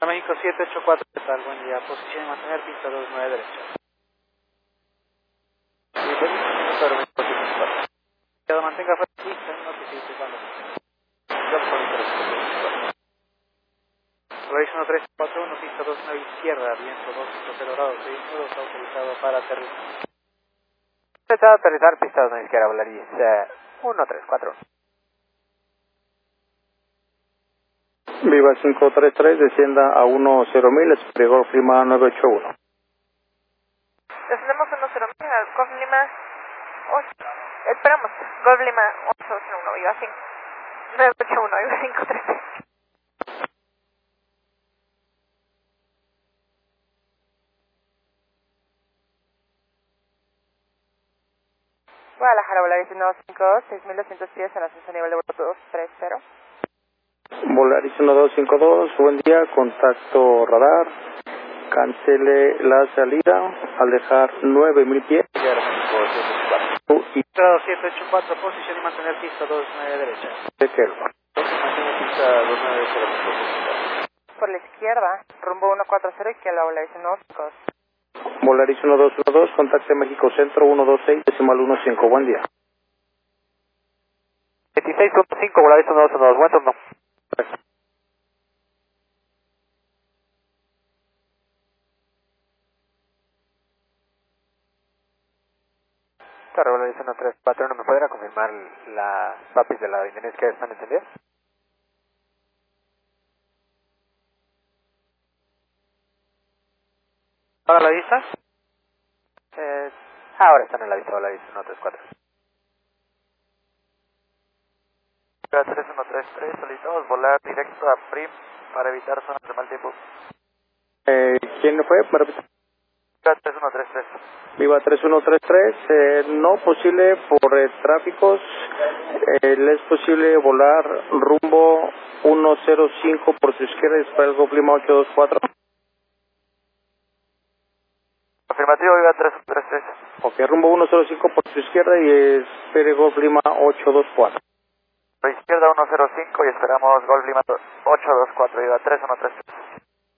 México 784, ¿qué tal? Buen día. Posición y mantener pista 29 derecha. Sí, pues, pero México 784. Cuando mantenga fuera pista, notifique cuando yo por interés. Horizon 1341, pista 29 izquierda, viento 250 grados, vehículo está autorizado para aterrizar. Empezado a aterrizar, pista 29 izquierda, Volaris 134. Viva 533, descienda a 10.000, Sprigor Lima 981. Descendemos 10.000, Golf Lima 8. Esperamos, Golf Lima 881, Viva 5. 981, Viva 533. Guadalajara, Volaris 152, 6.210 en ascenso a nivel de vuelo 230. Volaris 1252, buen día, contacto radar, cancele la salida al dejar 9.000 pies. Y 784, posición y mantener pista 29 derecha. De Kelva. Mantener pista 29 derecha. Por la izquierda, rumbo 140, izquierda, Volaris 152. Volaris 1212, contacte México Centro 126, decimal 15, buen día. 26.5, Volaris 1212, buen turno. Esta Volaris 134, ¿no me podrá confirmar las papis de la Indonesia que están encendidas? ¿Para la vista? Ahora están en la vista, Volaris 134. 3133, solicitamos volar directo a PRIM para evitar zonas de mal tiempo. ¿Quién fue? ¿Me repite? 3133. Viva 3133, no posible por tráficos, le es posible volar rumbo 105 por su izquierda y esperar el Golf Lima 824. Afirmativo, Viva 3133. Ok, rumbo 105 por su izquierda y espere Golf Lima 824. Por izquierda 105 y esperamos Golf Lima 824, Viva 3133.